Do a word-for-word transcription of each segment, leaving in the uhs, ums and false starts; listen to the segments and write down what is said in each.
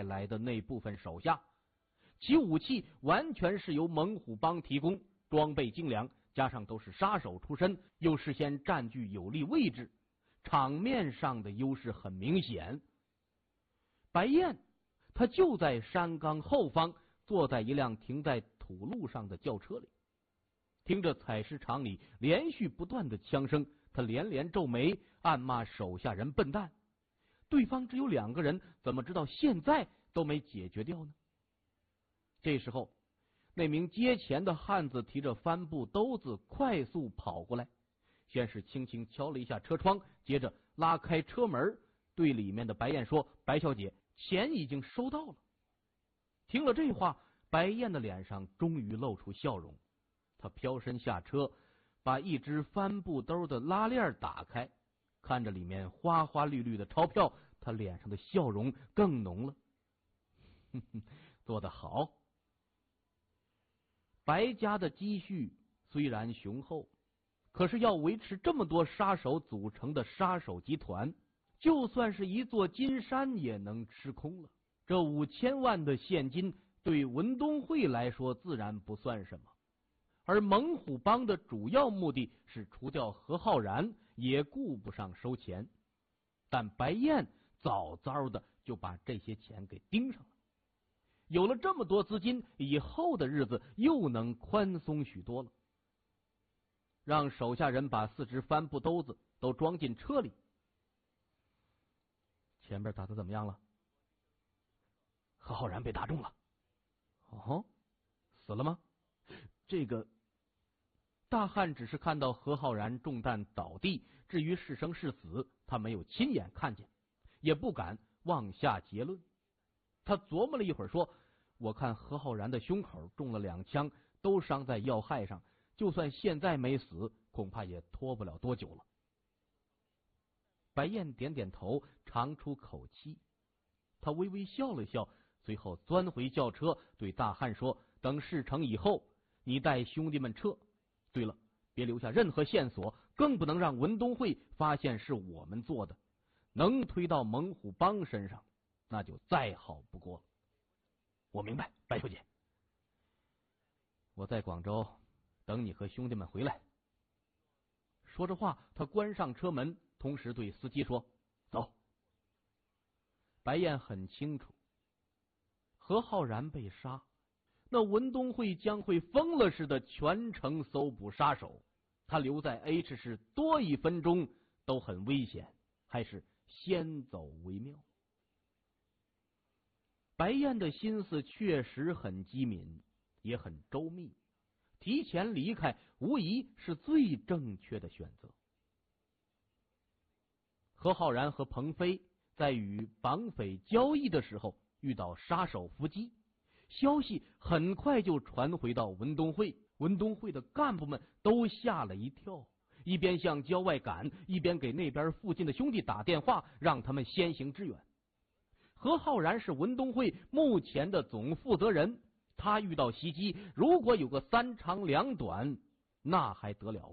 来的那部分手下，其武器完全是由猛虎帮提供，装备精良，加上都是杀手出身，又事先占据有利位置，场面上的优势很明显。白燕他就在山岗后方，坐在一辆停在土路上的轿车里，听着采石场里连续不断的枪声，他连连皱眉，暗骂手下人笨蛋。对方只有两个人，怎么知道现在都没解决掉呢？这时候，那名接钱的汉子提着帆布兜子快速跑过来，先是轻轻敲了一下车窗，接着拉开车门，对里面的白燕说：“白小姐，钱已经收到了。”听了这话，白燕的脸上终于露出笑容，她飘身下车，把一只帆布兜的拉链打开，看着里面花花绿绿的钞票，她脸上的笑容更浓了。哼哼，做得好。白家的积蓄虽然雄厚，可是要维持这么多杀手组成的杀手集团，就算是一座金山也能吃空了。这五千万的现金对文东会来说自然不算什么，而猛虎帮的主要目的是除掉何浩然，也顾不上收钱。但白燕早早的就把这些钱给盯上了，有了这么多资金，以后的日子又能宽松许多了。让手下人把四只帆布兜子都装进车里。前边打的怎么样了？何浩然被打中了。哦，死了吗？这个大汉只是看到何浩然中弹倒地，至于是生是死，他没有亲眼看见，也不敢妄下结论。他琢磨了一会儿，说：“我看何浩然的胸口中了两枪，都伤在要害上，就算现在没死，恐怕也拖不了多久了。”白燕点点头，长出口气，他微微笑了笑，随后钻回轿车，对大汉说：“等事成以后，你带兄弟们撤。对了，别留下任何线索，更不能让文东会发现是我们做的。能推到猛虎帮身上，那就再好不过了。”“我明白，白小姐。我在广州等你和兄弟们回来。”说着话，他关上车门，同时对司机说：“走。”白燕很清楚，何浩然被杀，那文东会将会疯了似的全城搜捕杀手，他留在 H 市多一分钟都很危险，还是先走为妙。白燕的心思确实很机敏，也很周密，提前离开无疑是最正确的选择。何浩然和彭飞在与绑匪交易的时候遇到杀手伏击，消息很快就传回到文东会，文东会的干部们都吓了一跳，一边向郊外赶，一边给那边附近的兄弟打电话，让他们先行支援。何浩然是文东会目前的总负责人，他遇到袭击，如果有个三长两短，那还得了啊！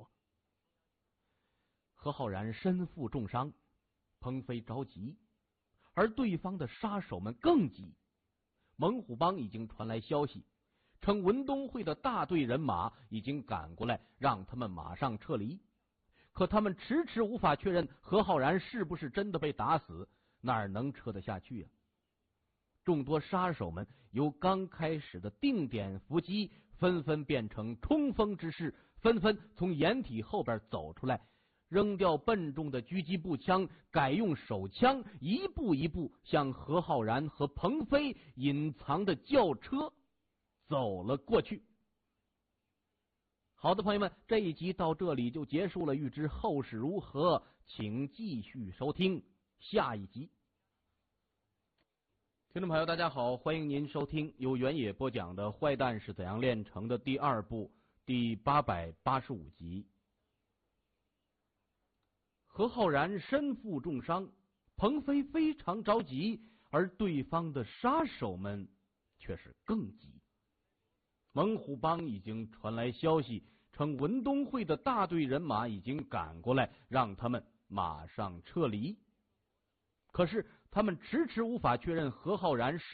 何浩然身负重伤，彭飞着急，而对方的杀手们更急。猛虎帮已经传来消息，称文东会的大队人马已经赶过来，让他们马上撤离。可他们迟迟无法确认何浩然是不是真的被打死，哪能撤得下去啊？众多杀手们由刚开始的定点伏击，纷纷变成冲锋之势，纷纷从掩体后边走出来，扔掉笨重的狙击步枪，改用手枪，一步一步向何浩然和彭飞隐藏的轿车走了过去。好的，朋友们，这一集到这里就结束了，欲知后事如何，请继续收听下一集。听众朋友大家好，欢迎您收听由原野播讲的《坏蛋是怎样炼成的》第二部第八百八十五集。何浩然身负重伤，彭飞非常着急，而对方的杀手们却是更急。猛虎帮已经传来消息，称文东会的大队人马已经赶过来，让他们马上撤离。可是他们迟迟无法确认何浩然是